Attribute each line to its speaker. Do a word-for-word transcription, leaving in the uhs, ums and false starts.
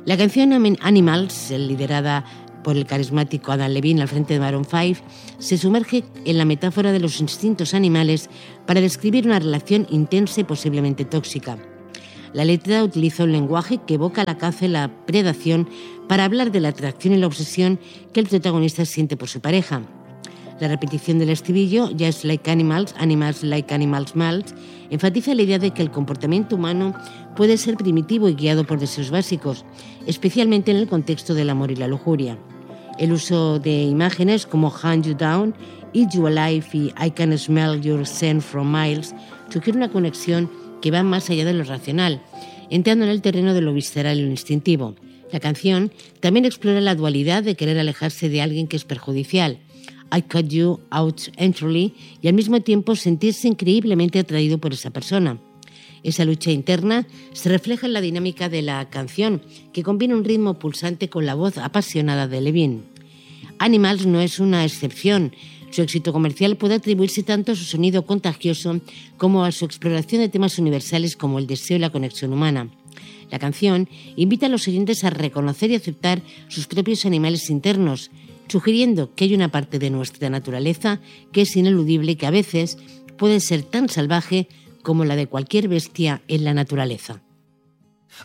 Speaker 1: La canción Animals, liderada por el carismático Adam Levine al frente de Maroon cinco, se sumerge en la metáfora de los instintos animales para describir una relación intensa y posiblemente tóxica. La letra utiliza un lenguaje que evoca la caza y la predación para hablar de la atracción y la obsesión que el protagonista siente por su pareja. La repetición del estribillo, Just like animals, animals like animals males, enfatiza la idea de que el comportamiento humano puede ser primitivo y guiado por deseos básicos, especialmente en el contexto del amor y la lujuria. El uso de imágenes como Hunt You Down, Eat You Alive y I Can Smell Your Scent from Miles sugiere una conexión que va más allá de lo racional, entrando en el terreno de lo visceral y lo instintivo. La canción también explora la dualidad de querer alejarse de alguien que es perjudicial, I cut you out entirely, y al mismo tiempo sentirse increíblemente atraído por esa persona. Esa lucha interna se refleja en la dinámica de la canción, que combina un ritmo pulsante con la voz apasionada de Levine. Animals no es una excepción. Su éxito comercial puede atribuirse tanto a su sonido contagioso como a su exploración de temas universales como el deseo y la conexión humana. La canción invita a los oyentes a reconocer y aceptar sus propios animales internos, sugiriendo que hay una parte de nuestra naturaleza que es ineludible y que a veces puede ser tan salvaje como la de cualquier bestia en la naturaleza.